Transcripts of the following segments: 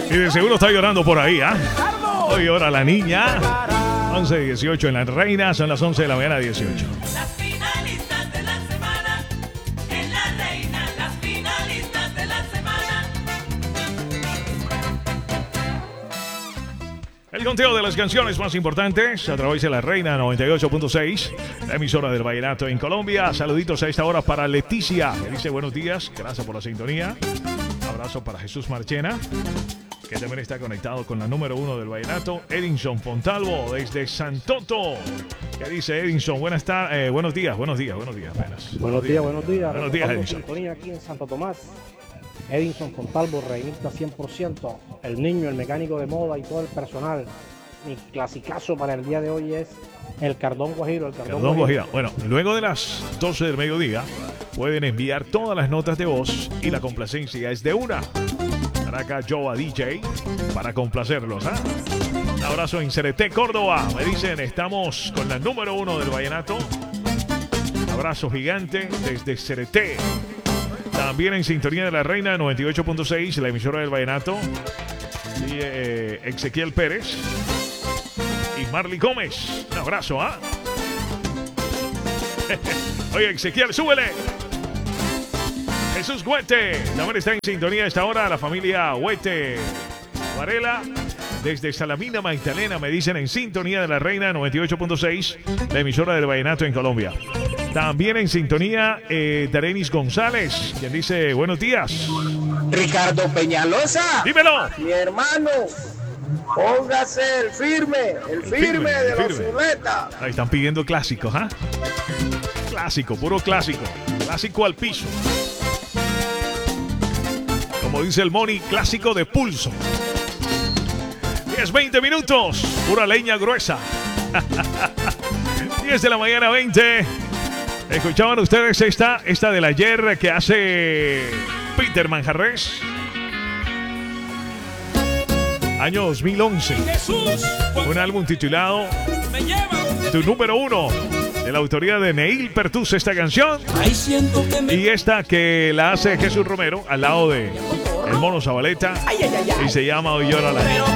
Y de seguro está llorando por ahí, ¿ah? Hoy llora la niña. 11:18 en La Reina, son las 11 de la mañana 18. Las finalistas de la semana en La Reina, las finalistas de la semana. El conteo de las canciones más importantes a través de La Reina 98.6, la emisora del vallenato en Colombia. Saluditos a esta hora para Leticia, que dice buenos días, gracias por la sintonía. Abrazo para Jesús Marchena, que también está conectado con la número 1 del vallenato. Edinson Fontalvo desde Santoto. ¿Qué dice Edinson? Buenos días. Buenos días. Buenos días. Buenos días, Edinson. Sintonía aquí en Santo Tomás. Edinson Fontalvo, reinista 100%. El niño, el mecánico de moda y todo el personal. Mi clasicazo para el día de hoy es el Cardón Guajiro. El Cardón Guajira. Bueno, luego de las 12 del mediodía pueden enviar todas las notas de voz y la complacencia es de una. Acá Joa DJ para complacerlos, ¿ah? Un abrazo en Cereté, Córdoba. Me dicen, estamos con la número 1 del vallenato. Abrazo gigante desde Cereté. También en sintonía de La Reina 98.6, la emisora del vallenato. Y Ezequiel Pérez y Marley Gómez. Un abrazo, ¿ah? Oye, Ezequiel, súbele. Jesús Huete también está en sintonía a esta hora. La familia Huete Varela desde Salamina, Magdalena, me dicen en sintonía de La Reina 98.6, la emisora del vallenato en Colombia. También en sintonía Darenis González, quien dice buenos días. Ricardo Peñalosa. Dímelo. Mi hermano, póngase el firme de los Zuleta. Ahí están pidiendo clásicos, ¿ah? Clásico, puro clásico. Clásico al piso. Como dice el Moni, clásico de pulso. 10-20 minutos, pura leña gruesa. 10 de la mañana 20. ¿Escuchaban ustedes esta del ayer que hace Peter Manjarres? Año 2011. Un álbum titulado Tu número 1, de la autoría de Neil Pertus, esta canción. Y esta que la hace Jesús Romero al lado de el Mono Zabaleta. Y se llama Hoy llora la niña.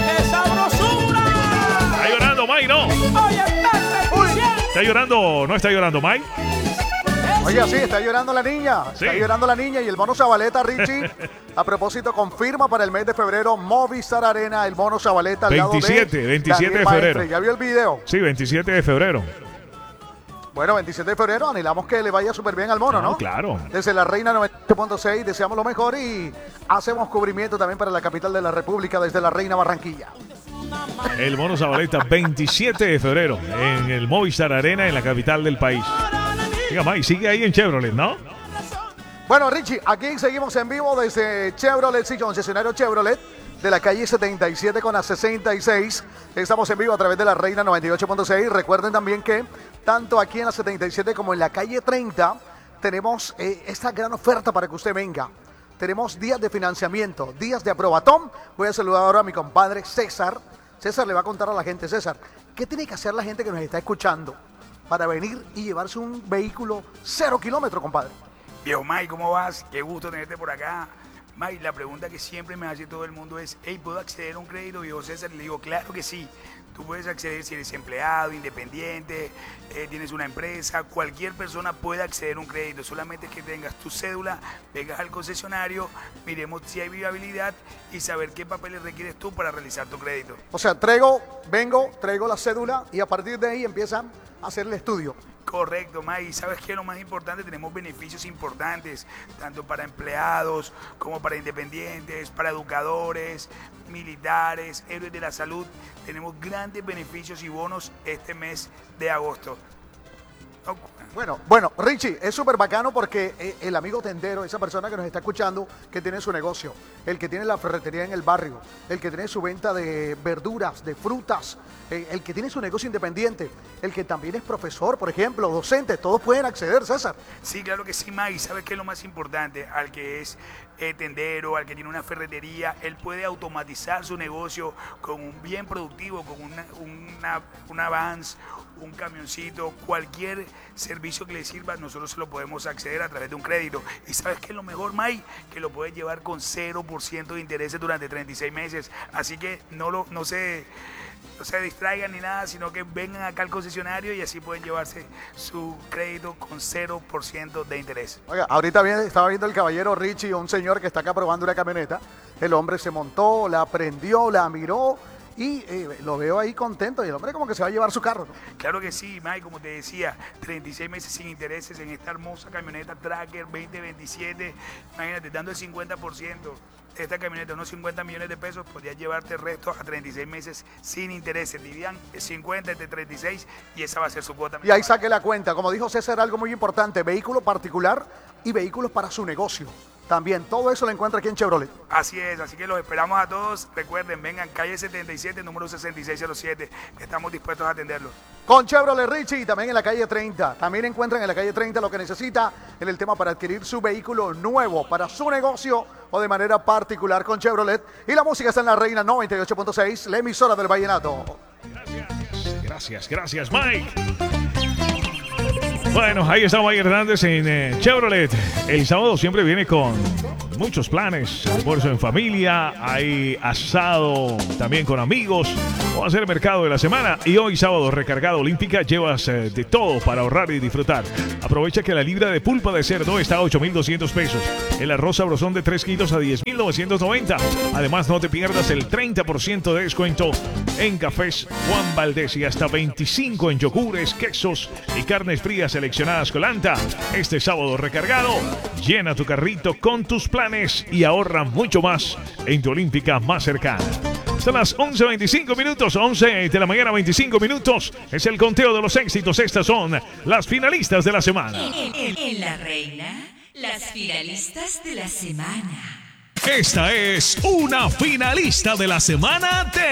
Está llorando May, ¿no? ¿Está llorando? ¿No está llorando May? Oye, sí, está llorando la niña. Sí. Está llorando la niña y el Mono Zabaleta, Richie. A propósito, confirma para el mes de febrero Movistar Arena, el Mono Zabaleta al 27 lado de 27 de Daniel febrero. Maestre. ¿Ya vio el video? Sí, 27 de febrero. Bueno, 27 de febrero, anhelamos que le vaya súper bien al Mono, ¿no? Claro. Desde La Reina 98.6 deseamos lo mejor y hacemos cubrimiento también para la capital de la República desde La Reina, Barranquilla. El Mono Zabaleta, 27 de febrero, en el Movistar Arena, en la capital del país. Diga, May, sigue ahí en Chevrolet, ¿no? Bueno, Richie, aquí seguimos en vivo desde Chevrolet, sí, concesionario Chevrolet, de la calle 77 con la 66. Estamos en vivo a través de La Reina 98.6. Recuerden también que tanto aquí en la 77 como en la calle 30 tenemos esta gran oferta para que usted venga. Tenemos días de financiamiento, días de aprobatón. Voy a saludar ahora a mi compadre César. César le va a contar a la gente, César, ¿qué tiene que hacer la gente que nos está escuchando para venir y llevarse un vehículo 0 kilómetros, compadre? Viejo Mike, ¿cómo vas? Qué gusto tenerte por acá. Mike, la pregunta que siempre me hace todo el mundo es, hey, ¿puedo acceder a un crédito, viejo César? Y le digo, claro que sí. Tú puedes acceder si eres empleado, independiente, tienes una empresa, cualquier persona puede acceder a un crédito. Solamente que tengas tu cédula, vengas al concesionario, miremos si hay viabilidad y saber qué papeles requieres tú para realizar tu crédito. O sea, traigo la cédula y a partir de ahí empiezan a hacer el estudio. Correcto, May. ¿Y sabes qué? Lo más importante, tenemos beneficios importantes, tanto para empleados como para independientes, para educadores, militares, héroes de la salud. Tenemos grandes beneficios y bonos este mes de agosto. Bueno, Richie, es súper bacano porque el amigo tendero, esa persona que nos está escuchando, que tiene su negocio, el que tiene la ferretería en el barrio, el que tiene su venta de verduras, de frutas, el que tiene su negocio independiente, el que también es profesor, por ejemplo, docente, todos pueden acceder, César. Sí, claro que sí, May. ¿Sabes qué es lo más importante? Al que es tendero, al que tiene una ferretería, él puede automatizar su negocio con un bien productivo, con una Vans, un camioncito, cualquier servicio que le sirva, nosotros se lo podemos acceder a través de un crédito. ¿Y sabes qué es lo mejor, Mike? Que lo puedes llevar con 0% de intereses durante 36 meses. Así que no se distraigan ni nada, sino que vengan acá al concesionario y así pueden llevarse su crédito con 0% de interés. Oiga, ahorita estaba viendo el caballero Richie, un señor que está acá probando una camioneta. El hombre se montó, la prendió, la miró y lo veo ahí contento. Y el hombre como que se va a llevar su carro, ¿no? Claro que sí, Mike, como te decía, 36 meses sin intereses en esta hermosa camioneta Tracker 2027. Imagínate, dando el 50%. Esta camioneta, unos 50 millones de pesos, podrías llevarte el resto a 36 meses sin intereses. Dividían 50 entre 36 y esa va a ser su cuota. Y ahí saque la cuenta. Como dijo César, algo muy importante, vehículo particular y vehículos para su negocio. También todo eso lo encuentra aquí en Chevrolet. Así es, así que los esperamos a todos. Recuerden, vengan, calle 77, número 6607. Estamos dispuestos a atenderlos. Con Chevrolet Richie y también en la calle 30. También encuentran en la calle 30 lo que necesita en el tema para adquirir su vehículo nuevo para su negocio o de manera particular con Chevrolet. Y la música está en la Reina 98.6, la emisora del Vallenato. Gracias, Mike. Bueno, ahí está Mike Hernández en Chevrolet. El sábado siempre viene con muchos planes. Almuerzo en familia, hay asado también con amigos. O hacer mercado de la semana. Y hoy sábado, recargada olímpica, llevas de todo para ahorrar y disfrutar. Aprovecha que la libra de pulpa de cerdo está a 8,200 pesos. El arroz sabrosón de 3 kilos a 10,990. Además, no te pierdas el 30% de descuento en cafés Juan Valdés y hasta 25 en yogures, quesos y carnes frías seleccionadas Colanta. Este sábado recargado, llena tu carrito con tus planes y ahorra mucho más en tu olímpica más cercana. Son las 11:25 minutos, 11 de la mañana, 25 minutos. Es el conteo de los éxitos. Estas son las finalistas de la semana. En La Reina, las finalistas de la semana. Esta es una finalista de la semana de